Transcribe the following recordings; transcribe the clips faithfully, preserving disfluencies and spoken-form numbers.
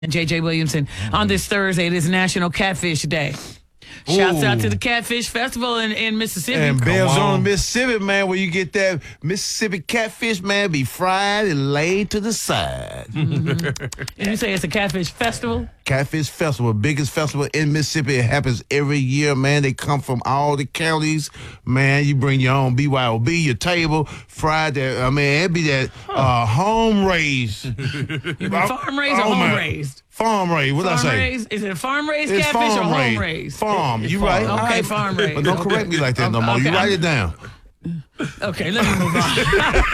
And J J Williamson on this Thursday. It is National Catfish Day. Shouts Ooh. out to the Catfish Festival in, in Mississippi. And Bells on. on Mississippi, man, where you get that Mississippi catfish, man, be fried and laid to the side. And you say it's a Catfish Festival? Catfish Festival, biggest festival in Mississippi. It happens every year, man. They come from all the counties. Man, you bring your own B Y O B, your table, fried that. I mean, it'd be that uh, home raised. You mean farm raised or Oh, home man. raised? Farm raised, what did I Farm say? raised? Is it a farm raised It's catfish or farm home raised. raised? Farm, you Farm. right. Okay, All right. farm raised. But don't Okay. correct me like that no more. Okay, You write I'm- it down. Okay, let me move on.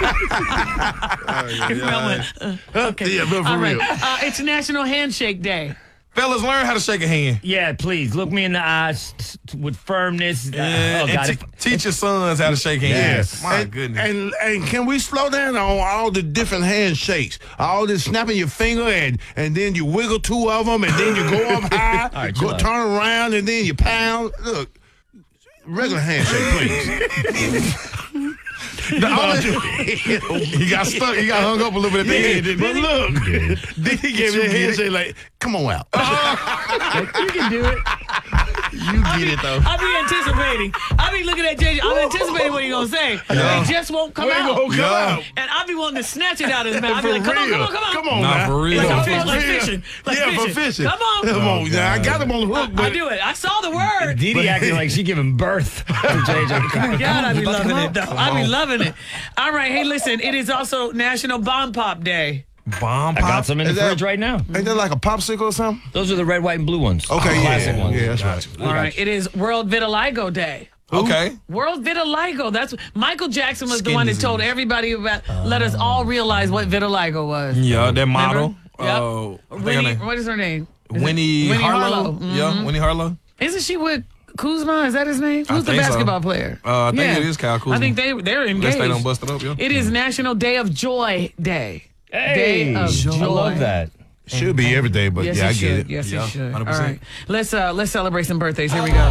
Okay. Yeah, but for All right. real. Uh, it's National Handshake Day. Fellas, learn how to shake a hand. Yeah, please look me in the eyes t- t- with firmness. Uh, Yeah, oh and God, te- if- teach your sons how to shake hands. Yes. My and, goodness. And, and can we slow down on all the different handshakes? All this snapping your finger and, and then you wiggle two of them and then you go up high, All right, go chill out. turn around and then you pound. Look, regular handshake, please. The only- he got stuck. He got hung up a little bit at the end. Yeah, didn't but he? look, then he gave me a handshake like, come on out. You can do it. You get it, though. I be anticipating. I be looking at J J. I'm anticipating what he gonna say. Yeah. It just won't come Wait, out. won't come Yeah. out. And I be wanting to snatch it out of his mouth. I be For like, come on, real. come on, come on. Come on, Nah, now. for real. Like, Nah, I'm for fish, like real. fishing. Like yeah, fishing. for fishing. Come on. Come on. Oh, now, I God. got him on the hook, I but do it. I saw the word. Dee Dee acting like she giving birth to J J. God, I be Come loving on. it, though. I be loving it. All right, hey, listen, it is also National Bomb Pop Day. Bomb I pop. got some in the Is that- fridge right now. ain't that like a popsicle or something? Those are the red, white, and blue ones. Okay, yeah, classic ones. yeah, that's right. All right, it is World Vitiligo Day. Okay. World Vitiligo. That's Michael Jackson was the Skin one that disease. told everybody about. Let us all realize what vitiligo was. Yeah, that model. Remember? Uh, Yep. I think her Winnie, name- what is her name? Is it Winnie, Winnie Harlow. Harlow. Mhm. Yeah, Winnie Harlow. Isn't she with Kuzma? Is that his name? I Who's the think so. basketball player? Uh, I think it is Kyle Kuzma. I think they they're Unless engaged. they don't bust it up, yeah. It is National Day of Joy Day. Hey, Day of I joy. love that. Should be every day, but Yes, yeah, I it get should. it. Yes, Yeah, it should. one hundred All percent. right, let's uh let's celebrate some birthdays. Here we go.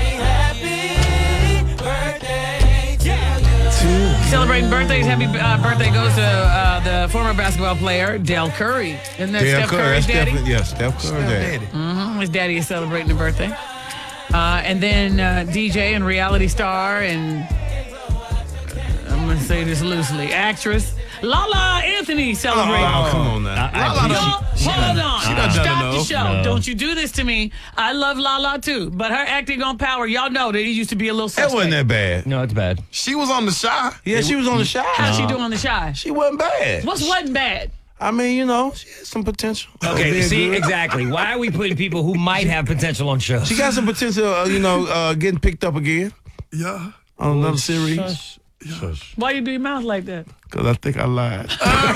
Celebrating birthdays. Happy uh, birthday goes to uh, the former basketball player Dell Curry. Isn't that Steph Steph Curry, Curry's that's daddy? definitely, yes, Steph Curry daddy. Mhm, His daddy is celebrating a birthday. Uh, and then uh, D J and reality star and uh, I'm going to say this loosely, actress Lala Anthony celebrating. Oh, come on now. I, I Lala No, appreciate- hold on. she done done Stop the enough. show. No. Don't you do this to me. I love Lala too, but her acting on Power, y'all know that he used to be a little That suspect. wasn't that bad. No, it's bad. She was on the Shy. Yeah, she was on the shot. How's she doing on the shy? She wasn't bad. What's wasn't bad? I mean, you know, she had some potential. Okay, Being see, good. exactly. Why are we putting people who might have potential on shows? She got some potential, uh, you know, uh, getting picked up again Yeah. on another series. Shush. Why you do your mouth like that? Because I think I lied.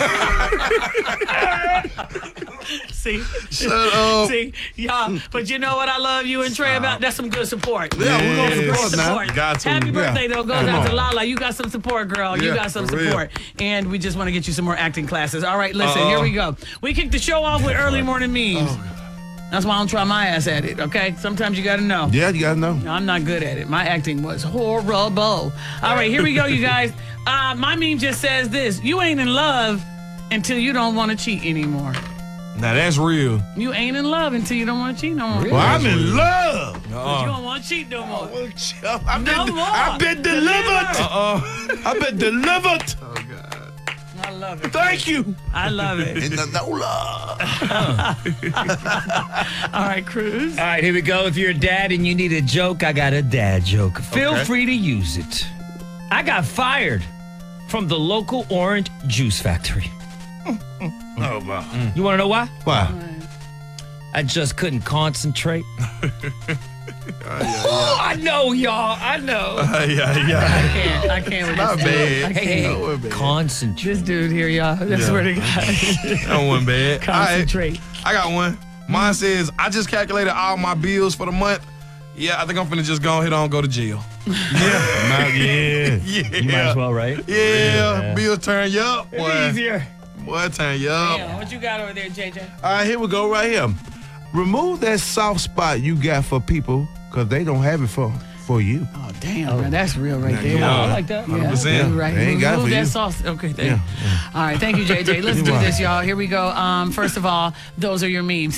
See? Shut up. See? Y'all, but you know what I love you and Trey about? That's some good support. Yeah, we're gonna That's support great now. support. You got to. Happy Yeah. birthday, though, goes Come out to on. Lala. You got some support, girl. You Yeah, got some for real. support. And we just want to get you some more acting classes. All right, listen, Uh-oh. here we go. We kicked the show off with early morning memes. Oh, That's why I don't try my ass at it, okay? Sometimes you got to know. Yeah, you got to know. I'm not good at it. My acting was horrible. All right, here we go, you guys. Uh, my meme just says this. You ain't in love until you don't want to cheat anymore. Now that's real. You ain't in love until you don't want to cheat no more. Well, I'm in love. You Uh-uh. don't want to cheat no more. I've been, No more. I've been delivered. Uh-uh. I've been delivered. I love it. Thank you. I love it. In the no love. All right, Cruz. All right, here we go. If you're a dad and you need a joke, I got a dad joke. Feel Okay. free to use it. I got fired from the local orange juice factory. Oh, wow. You want to know why? Why? I just couldn't concentrate. Oh, I know, y'all. I know. Uh, yeah, yeah. I can't. I can't with Not this dude. bad. I Hey, can't. hey, No, it bad. concentrate. This dude here, y'all. I Yeah. swear to God. That one bad. All right. Concentrate. I got one. Mine says, I just calculated all my bills for the month. Yeah, I think I'm finna just go ahead and go to jail. Yeah. Not, yeah. Yeah. You might as well, right? Yeah, Yeah. bills turn you up, boy. It's easier. Boy, turn you up. Damn, what you got over there, J J? All right, here we go right here. Remove that soft spot you got for people because they don't have it for 'em. for you. Oh, damn, bro. That's real right there. Yeah. I like that. one hundred percent. Yeah, right. They ain't got it Remove for that you. sauce. Okay, thank Yeah, All right, thank you, J J. Let's You're do welcome. this, y'all. Here we go. Um, first of all, those are your memes.